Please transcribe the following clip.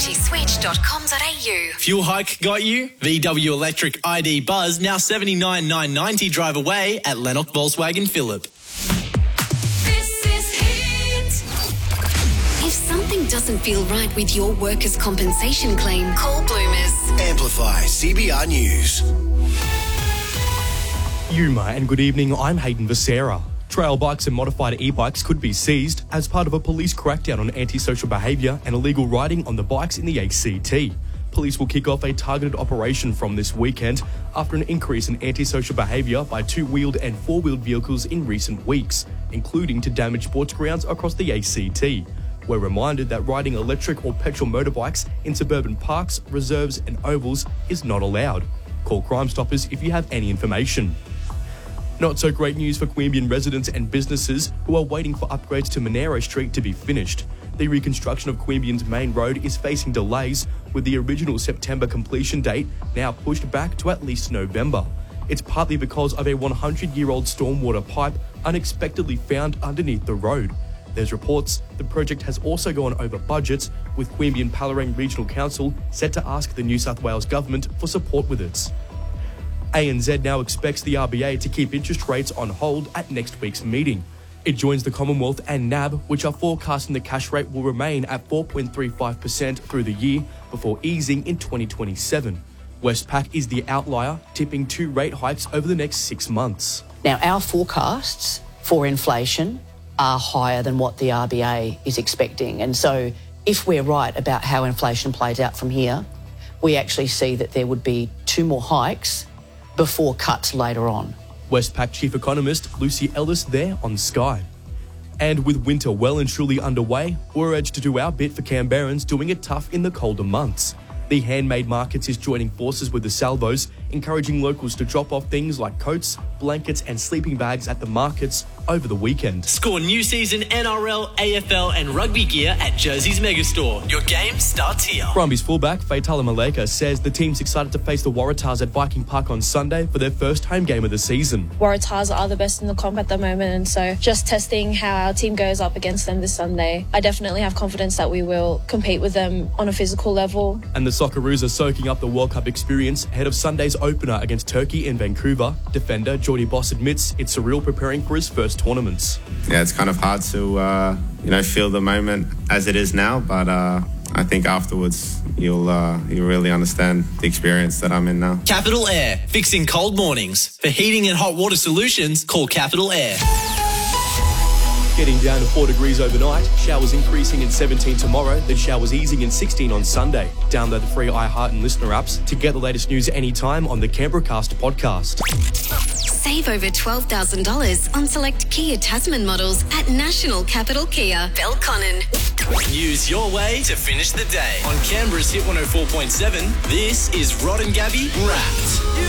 communityswitch.com.au. Fuel hike got you? VW Electric ID Buzz now $79,990 drive away at Lennox Volkswagen Phillip. This is Hit. If something doesn't feel right with your workers' compensation claim, call Bloomers. Amplify CBR News. Yuma and good evening, I'm Hayden Becerra. Trail bikes and modified e-bikes could be seized as part of a police crackdown on antisocial behaviour and illegal riding on the bikes in the ACT. Police will kick off a targeted operation from this weekend after an increase in antisocial behaviour by two-wheeled and four-wheeled vehicles in recent weeks, including to damage sports grounds across the ACT. We're reminded that riding electric or petrol motorbikes in suburban parks, reserves and ovals is not allowed. Call Crime Stoppers if you have any information. Not so great news for Queanbeyan residents and businesses who are waiting for upgrades to Monero Street to be finished. The reconstruction of Queanbeyan's main road is facing delays, with the original September completion date now pushed back to at least November. It's partly because of a 100-year-old stormwater pipe unexpectedly found underneath the road. There's reports the project has also gone over budget, with Queanbeyan Palorang Regional Council set to ask the New South Wales Government for support with it. ANZ now expects the RBA to keep interest rates on hold at next week's meeting. It joins the Commonwealth and NAB, which are forecasting the cash rate will remain at 4.35% through the year before easing in 2027. Westpac is the outlier, tipping 2 rate hikes over the next 6 months. Now, our forecasts for inflation are higher than what the RBA is expecting. And so if we're right about how inflation plays out from here, we actually see that there would be 2 more hikes before cuts later on. Westpac Chief Economist Lucy Ellis there on Sky. And with winter well and truly underway, we're urged to do our bit for Canberrans doing it tough in the colder months. The Handmade Markets is joining forces with the Salvos, encouraging locals to drop off things like coats, blankets and sleeping bags at the markets over the weekend. Score new season NRL, AFL and rugby gear at Jersey's Megastore. Your game starts here. Brumbies fullback Faitala Maleka says the team's excited to face the Waratahs at Viking Park on Sunday for their first home game of the season. Waratahs are the best in the comp at the moment, and so just testing how our team goes up against them this Sunday. I definitely have confidence that we will compete with them on a physical level. And the Socceroos are soaking up the World Cup experience ahead of Sunday's opener against Turkey in Vancouver. Defender Jordy Boss admits it's surreal preparing for his first tournaments. Yeah, it's kind of hard to feel the moment as it is now, but I think afterwards you'll really understand the experience that I'm in now. Capital Air, fixing cold mornings. For heating and hot water solutions, call Capital Air. Getting down to 4 degrees overnight, showers increasing in 17 tomorrow, then showers easing in 16 on Sunday. Download the free iHeart and Listener apps to get the latest news anytime on the Canberracast podcast. Save over $12,000 on select Kia Tasman models at National Capital Kia, Belconnen. Use your way to finish the day. On Canberra's Hit 104.7, this is Rod and Gabby Wrapped.